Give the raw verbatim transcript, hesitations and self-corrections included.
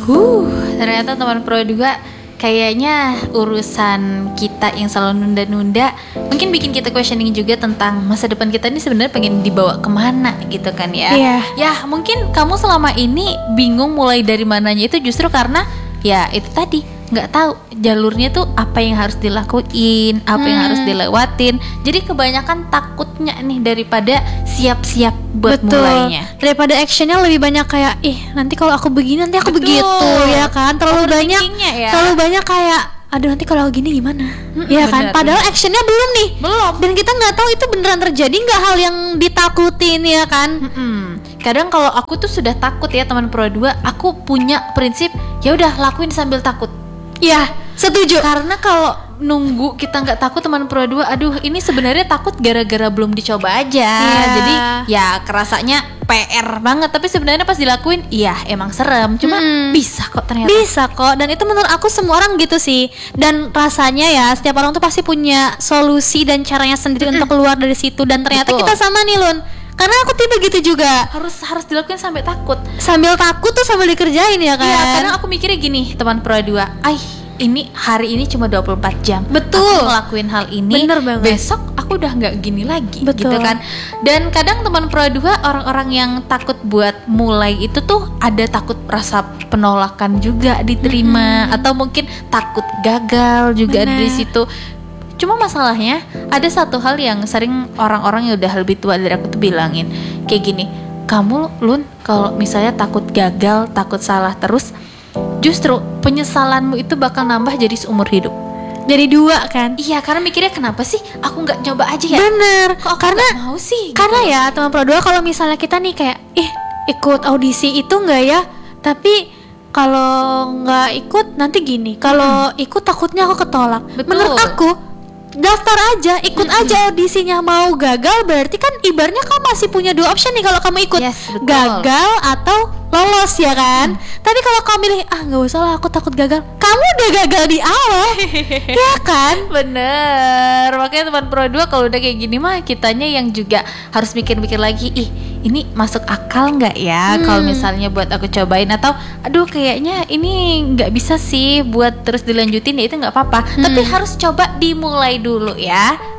Huh, ternyata teman pro dua kayaknya urusan kita yang selalu nunda-nunda mungkin bikin kita questioning juga tentang masa depan kita ini sebenarnya pengen dibawa kemana gitu kan ya. Iya. Ya mungkin kamu selama ini bingung mulai dari mananya itu justru karena ya itu tadi nggak tahu jalurnya tuh apa yang harus dilakuin, apa hmm. yang harus dilewatin. Jadi kebanyakan takutnya nih daripada siap-siap buat Betul. mulainya. Daripada actionnya lebih banyak kayak ih nanti kalau aku begini nanti aku Betul. begitu ya kan. Terlalu banyak ya. terlalu banyak kayak aduh nanti kalau gini gimana hmm, ya kan. bener, Padahal bener. actionnya belum nih. Belum. Dan kita nggak tahu itu beneran terjadi nggak hal yang ditakutin ya kan. Hmm. Kadang kalau aku tuh sudah takut ya teman pro dua, aku punya prinsip ya udah lakuin sambil takut. Ya, setuju. Karena kalau nunggu kita nggak takut teman pro dua, aduh ini sebenarnya takut gara-gara belum dicoba aja. Yeah. Jadi ya kerasanya P R banget, tapi sebenarnya pas dilakuin iya emang serem. Cuma hmm. bisa kok ternyata. Bisa kok, dan itu menurut aku semua orang gitu sih. Dan rasanya ya setiap orang tuh pasti punya solusi dan caranya sendiri mm-hmm. untuk keluar dari situ. Dan ternyata Betul. kita sama nih Lun. Karena aku tipe gitu juga. Harus harus dilakuin sampai takut. Sambil takut tuh sambil dikerjain ya kan. Iya, karena aku mikirnya gini, teman pro dua. Ay, ini hari ini cuma dua puluh empat jam. Betul. Aku ngelakuin hal ini. Bener banget. Besok aku udah nggak gini lagi. Betul. Gitu kan. Dan kadang teman pro dua orang-orang yang takut buat mulai itu tuh ada takut rasa penolakan juga diterima, hmm. atau mungkin takut gagal juga Bener. dari situ. Cuma masalahnya ada satu hal yang sering orang-orang yang udah lebih tua dari aku tuh bilangin kayak gini, kamu Lun kalau misalnya takut gagal, takut salah terus, justru penyesalanmu itu bakal nambah jadi seumur hidup. Jadi dua kan. Iya, karena mikirnya kenapa sih aku nggak coba aja ya. Bener. Kok aku karena nggak mau sih karena gitu. Ya teman pro dua kalau misalnya kita nih kayak ih ikut audisi itu nggak ya, tapi kalau nggak ikut nanti gini, kalau hmm. ikut takutnya aku ketolak. Betul. Menurut aku daftar aja, ikut mm-hmm. aja audisinya. Mau gagal berarti kan ibaratnya kamu masih punya dua option nih kalau kamu ikut. Yes, betul. Gagal atau lolos ya kan. Mm. Tapi kalau kamu milih ah nggak usah lah aku takut gagal, kamu udah gagal di awal. Ya kan. Bener. Makanya teman pro dua kalau udah kayak gini mah kitanya yang juga harus mikir-mikir lagi, ih ini masuk akal nggak ya hmm. kalau misalnya buat aku cobain, atau aduh kayaknya ini nggak bisa sih buat terus dilanjutin, ya itu nggak apa-apa. hmm. Tapi harus coba dimulai dulu ya.